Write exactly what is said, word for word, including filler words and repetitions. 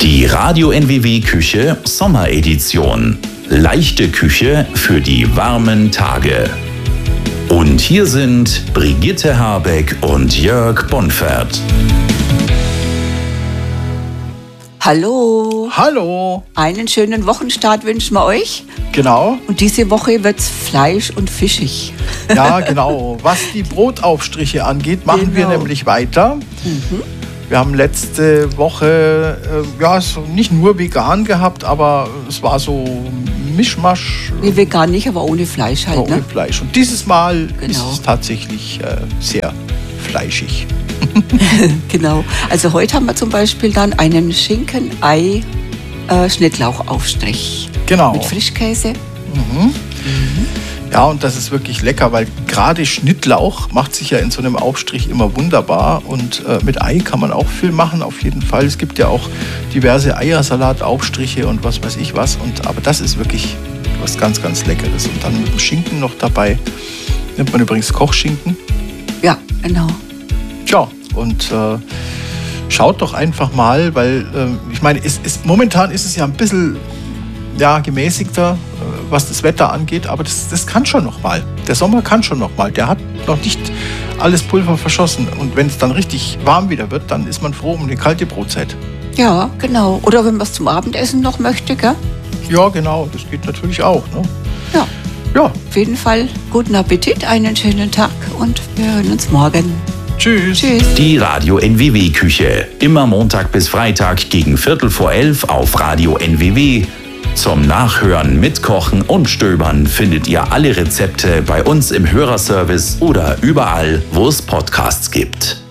Die Radio N W W Küche Sommeredition. Leichte Küche für die warmen Tage. Und hier sind Brigitte Habeck und Jörg Bonfert. Hallo. Hallo. Einen schönen Wochenstart wünschen wir euch. Genau. Und diese Woche wird's Fleisch- und fischig. Ja, genau. Was die Brotaufstriche angeht, machen Genau. wir nämlich weiter. Mhm. Wir haben letzte Woche äh, ja, so nicht nur vegan gehabt, aber es war so Mischmasch. Wie vegan nicht, aber ohne Fleisch halt, ohne ne? Fleisch. Und dieses Mal Genau. ist es tatsächlich äh, sehr fleischig. Genau. Also heute haben wir zum Beispiel dann einen Schinken-Ei-Schnittlauchaufstrich. Genau. Mit Frischkäse. Mhm. Ja, und das ist wirklich lecker, weil gerade Schnittlauch macht sich ja in so einem Aufstrich immer wunderbar. Und äh, mit Ei kann man auch viel machen, auf jeden Fall. Es gibt ja auch diverse Eiersalataufstriche und was weiß ich was. Und, aber das ist wirklich was ganz, ganz Leckeres. Und dann mit dem Schinken noch dabei. Nimmt man übrigens Kochschinken. Ja, genau. Tja, und äh, schaut doch einfach mal, weil äh, ich meine, es, es, momentan ist es ja ein bisschen ja, gemäßigter, äh, was das Wetter angeht, aber das, das kann schon noch mal. Der Sommer kann schon noch mal. Der hat noch nicht alles Pulver verschossen. Und wenn es dann richtig warm wieder wird, dann ist man froh um die kalte Brotzeit. Ja, genau. Oder wenn man es zum Abendessen noch möchte, gell? Ja, genau, das geht natürlich auch. Ne? Ja. Ja, Auf jeden Fall guten Appetit, einen schönen Tag und wir hören uns morgen. tschüss. Tschüss. Die Radio N W W Küche. Immer Montag bis Freitag gegen Viertel vor elf auf Radio N W W. Zum Nachhören, Mitkochen und Stöbern findet ihr alle Rezepte bei uns im Hörerservice oder überall, wo es Podcasts gibt.